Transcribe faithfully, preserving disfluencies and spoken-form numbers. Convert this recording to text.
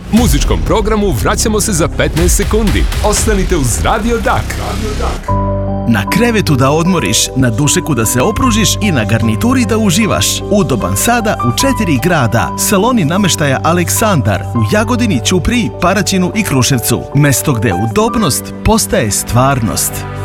Muzičkom programu vraćamo se za petnaest sekundi. Ostanite uz Radio Dak. Radio Dak. Na krevetu da odmoriš, na dušeku da se opružiš i na garnituri da uživaš. Udoban sada u četiri grada. Saloni namještaja Aleksandar u Jagodini, Ćupriji, Paraćinu i Kruševcu. Mesto gde udobnost postaje stvarnost.